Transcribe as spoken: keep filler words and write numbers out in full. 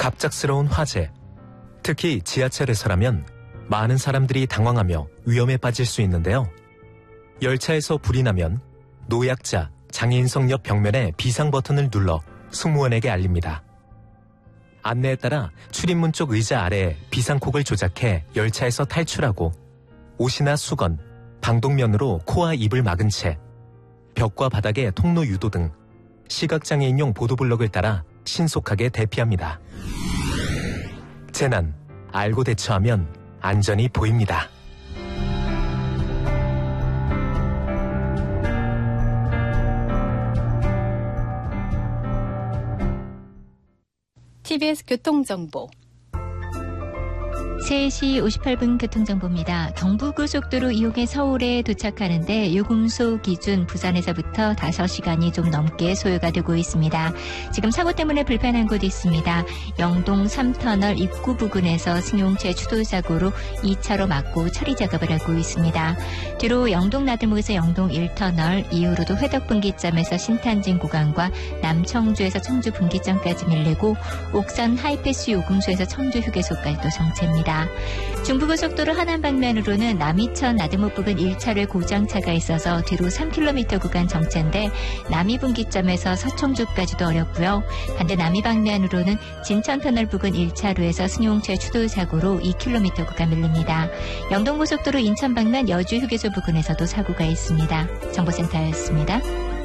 갑작스러운 화재. 특히 지하철에서라면 많은 사람들이 당황하며 위험에 빠질 수 있는데요. 열차에서 불이 나면 노약자, 장애인석 옆 벽면에 비상 버튼을 눌러 승무원에게 알립니다. 안내에 따라 출입문 쪽 의자 아래에 비상콕을 조작해 열차에서 탈출하고 옷이나 수건, 방독면으로 코와 입을 막은 채 벽과 바닥에 통로 유도 등 시각장애인용 보도블럭을 따라 신속하게 대피합니다. 재난, 알고 대처하면 안전이 보입니다. 티비에스 교통정보. 세 시 오십팔 분 교통정보입니다. 경부고속도로 이용해 서울에 도착하는데 요금소 기준 부산에서부터 다섯 시간이 좀 넘게 소요가 되고 있습니다. 지금 사고 때문에 불편한 곳이 있습니다. 영동 삼 터널 입구 부근에서 승용차 추돌사고로 이 차로 막고 처리 작업을 하고 있습니다. 뒤로 영동 나들목에서 영동 일 터널 이후로도 회덕분기점에서 신탄진 구간과 남청주에서 청주 분기점까지 밀리고 옥산 하이패스 요금소에서 청주 휴게소까지 또 정체입니다. 중부고속도로 하남 방면으로는 남이천 나들목 부근 일 차로에 고장차가 있어서 뒤로 삼 킬로미터 구간 정체인데 남이분기점에서 서청주까지도 어렵고요. 반대 남이 방면으로는 진천터널 부근 일 차로에서 승용차 추돌 사고로 이 킬로미터 구간 밀립니다. 영동고속도로 인천 방면 여주 휴게소 부근에서도 사고가 있습니다. 정보센터였습니다.